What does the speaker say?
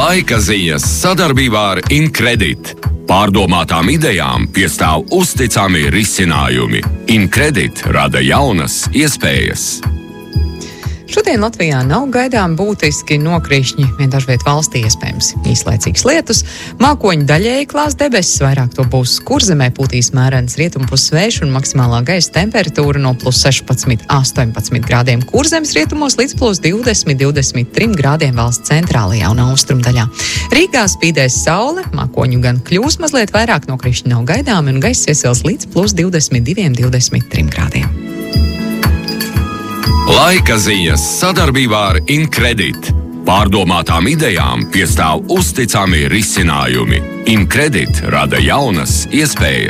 Laika ziņas sadarbībā ar Incredit. Pārdomātām idejām piestāv uzticami risinājumi. Incredit rada jaunas iespējas. Šodien Latvijā nav gaidām būtiski nokrišņi, vien dažviet valstī iespējams īslaicīgs lietus. Mākoņi daļēji klās debesis, vairāk to būs Kurzemē, pūtīs mērens rietumpus vējš un maksimālā gaisa temperatūra no plus 16, 18 grādiem Kurzemes rietumos līdz plus 20, 23 grādiem valsts centrālajā un austrumdaļā. Rīgā spīdēs saule, mākoņu gan kļūs mazliet vairāk, nokrišņi nav gaidāmi un gaisa iesils līdz plus 22, 23 grādiem. Laika ziņas sadarbībā ar Incredit. Pārdomātām idejām piestāv uzticami risinājumi. Incredit rada jaunas iespējas.